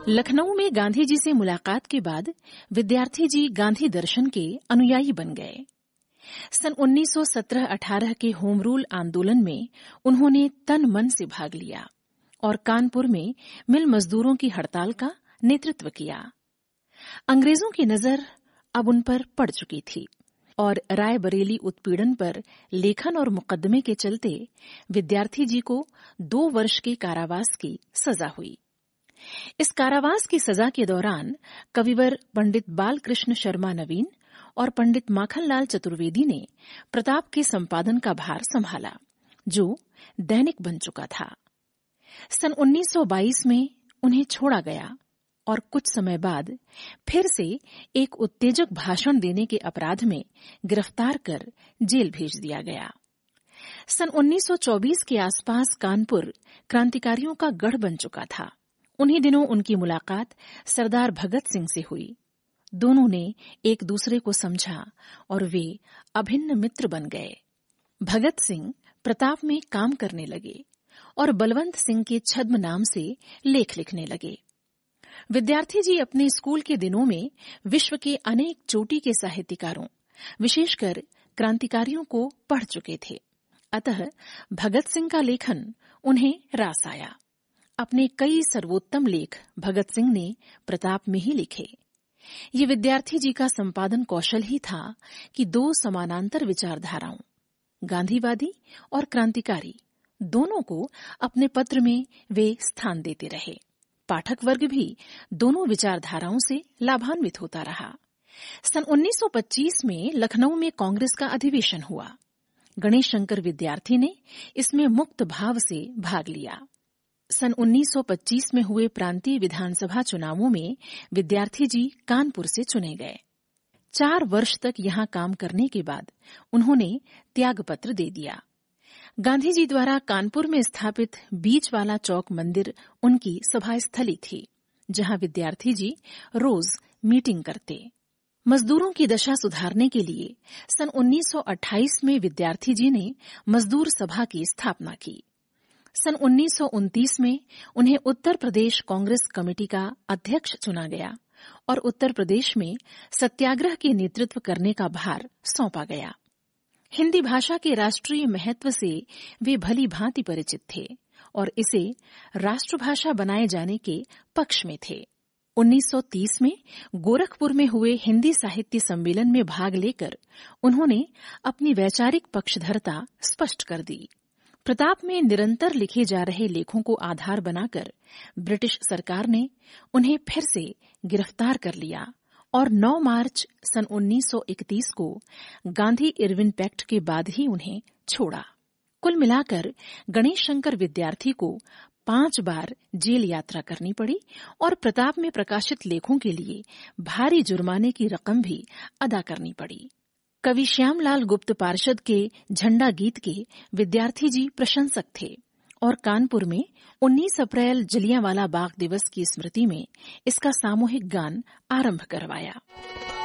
लखनऊ में गांधी जी से मुलाकात के बाद विद्यार्थी जी गांधी दर्शन के अनुयायी बन गए। सन 1917-18 के होम रूल आंदोलन में उन्होंने तन मन से भाग लिया और कानपुर में मिल मजदूरों की हड़ताल का नेतृत्व किया। अंग्रेजों की नजर अब उन पर पड़ चुकी थी और रायबरेली उत्पीड़न पर लेखन और मुकदमे के चलते विद्यार्थी जी को 2 वर्ष के कारावास की सजा हुई। इस कारावास की सजा के दौरान कविवर पंडित बालकृष्ण शर्मा नवीन और पंडित माखनलाल चतुर्वेदी ने प्रताप के संपादन का भार संभाला, जो दैनिक बन चुका था। सन 1922 में उन्हें छोड़ा गया और कुछ समय बाद फिर से एक उत्तेजक भाषण देने के अपराध में गिरफ्तार कर जेल भेज दिया गया। सन 1924 के आसपास कानपुर क्रांतिकारियों का गढ़ बन चुका था। उन्हीं दिनों उनकी मुलाकात सरदार भगत सिंह से हुई। दोनों ने एक दूसरे को समझा और वे अभिन्न मित्र बन गए। भगत सिंह प्रताप में काम करने लगे और बलवंत सिंह के छद्म नाम से लेख लिखने लगे। विद्यार्थी जी अपने स्कूल के दिनों में विश्व के अनेक चोटी के साहित्यकारों, विशेषकर क्रांतिकारियों को पढ़ चुके थे। अतः भगत सिंह का लेखन उन्हें रास आया। अपने कई सर्वोत्तम लेख भगत सिंह ने प्रताप में ही लिखे। ये विद्यार्थी जी का संपादन कौशल ही था कि 2 समानांतर विचारधाराओं, गांधीवादी और क्रांतिकारी, दोनों को अपने पत्र में वे स्थान देते रहे। पाठक वर्ग भी दोनों विचारधाराओं से लाभान्वित होता रहा। सन 1925 में लखनऊ में कांग्रेस का अधिवेशन हुआ। गणेश शंकर विद्यार्थी ने इसमें मुक्त भाव से भाग लिया। सन 1925 में हुए प्रांतीय विधानसभा चुनावों में विद्यार्थी जी कानपुर से चुने गए। 4 वर्ष तक यहां काम करने के बाद उन्होंने त्यागपत्र दे दिया। गांधी जी द्वारा कानपुर में स्थापित बीच वाला चौक मंदिर उनकी सभा स्थली थी, जहां विद्यार्थी जी रोज मीटिंग करते। मजदूरों की दशा सुधारने के लिए सन 1928 में विद्यार्थी जी ने मजदूर सभा की स्थापना की। सन 1929 में उन्हें उत्तर प्रदेश कांग्रेस कमेटी का अध्यक्ष चुना गया और उत्तर प्रदेश में सत्याग्रह के नेतृत्व करने का भार सौंपा गया। हिंदी भाषा के राष्ट्रीय महत्व से वे भली भांति परिचित थे और इसे राष्ट्रभाषा बनाए जाने के पक्ष में थे। 1930 में गोरखपुर में हुए हिंदी साहित्य सम्मेलन में भाग लेकर उन्होंने अपनी वैचारिक पक्षधरता स्पष्ट कर दी। प्रताप में निरंतर लिखे जा रहे लेखों को आधार बनाकर ब्रिटिश सरकार ने उन्हें फिर से गिरफ्तार कर लिया और 9 मार्च सन 1931 को गांधी इरविन पैक्ट के बाद ही उन्हें छोड़ा। कुल मिलाकर गणेश शंकर विद्यार्थी को 5 बार जेल यात्रा करनी पड़ी और प्रताप में प्रकाशित लेखों के लिए भारी जुर्माने की रकम भी अदा करनी पड़ी। कवि श्यामलाल गुप्त पार्षद के झंडा गीत के विद्यार्थी जी प्रशंसक थे और कानपुर में 19 अप्रैल जलियांवाला बाग दिवस की स्मृति में इसका सामूहिक गान आरंभ करवाया।